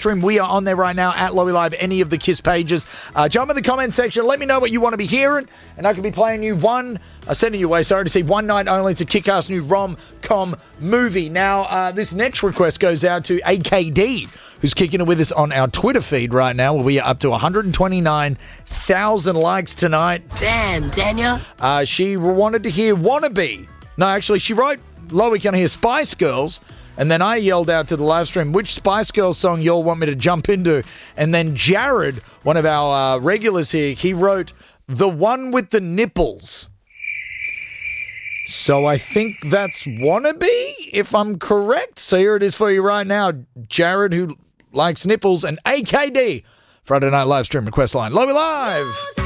stream. We are on there right now at Lowy Live, any of the KISS pages. Jump in the comment section. Let me know what you want to be hearing, and I could be playing you sending you away, to see One Night Only. It's a kick-ass new rom-com movie. Now, this next request goes out to AKD, who's kicking it with us on our Twitter feed right now. We are up to 129,000 likes tonight. Damn, Daniel. She wanted to hear Wannabe. No, actually, she wrote, Lowy, can I hear Spice Girls? And then I yelled out to the live stream, which Spice Girls song y'all want me to jump into? And then Jared, one of our regulars here, he wrote, the one with the nipples. So I think that's Wannabe, if I'm correct. So here it is for you right now. Jared, who likes nipples, and AKD, Friday Night Live Stream request line. Lowy Live!